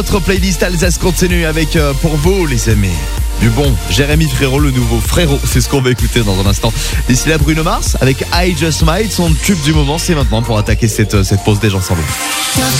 Votre playlist Alsace continue avec pour vous les amis du bon Jérémy Frérot, le nouveau Frérot. C'est ce qu'on va écouter dans un instant. D'ici là, Bruno Mars avec I Just Might, son tube du moment. C'est maintenant pour attaquer cette pause des gens sans